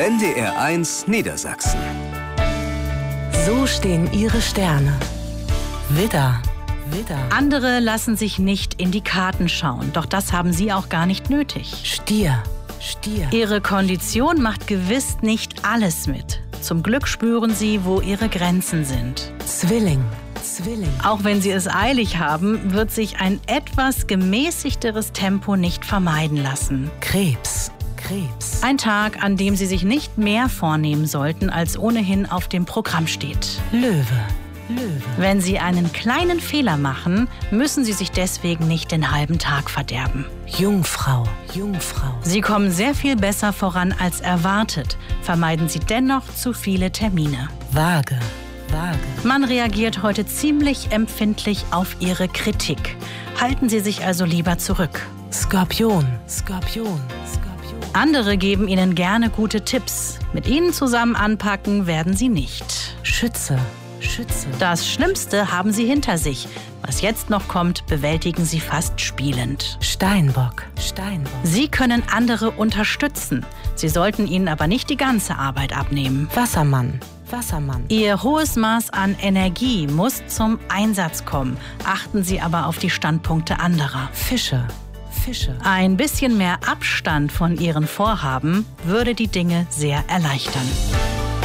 NDR1 Niedersachsen. So stehen ihre Sterne. Widder. Andere lassen sich nicht in die Karten schauen, doch das haben sie auch gar nicht nötig. Stier. Ihre Kondition macht gewiss nicht alles mit. Zum Glück spüren sie, wo ihre Grenzen sind. Zwilling. Auch wenn sie es eilig haben, wird sich ein etwas gemäßigteres Tempo nicht vermeiden lassen. Krebs. Ein Tag, an dem sie sich nicht mehr vornehmen sollten, als ohnehin auf dem Programm steht. Löwe. Wenn sie einen kleinen Fehler machen, müssen sie sich deswegen nicht den halben Tag verderben. Jungfrau. Sie kommen sehr viel besser voran als erwartet, vermeiden sie dennoch zu viele Termine. Waage. Man reagiert heute ziemlich empfindlich auf ihre Kritik. Halten Sie sich also lieber zurück. Skorpion. Andere geben Ihnen gerne gute Tipps. Mit Ihnen zusammen anpacken werden Sie nicht. Schütze. Das Schlimmste haben Sie hinter sich. Was jetzt noch kommt, bewältigen Sie fast spielend. Steinbock. Sie können andere unterstützen. Sie sollten ihnen aber nicht die ganze Arbeit abnehmen. Wassermann. Ihr hohes Maß an Energie muss zum Einsatz kommen. Achten Sie aber auf die Standpunkte anderer. Fische. Ein bisschen mehr Abstand von Ihren Vorhaben würde die Dinge sehr erleichtern.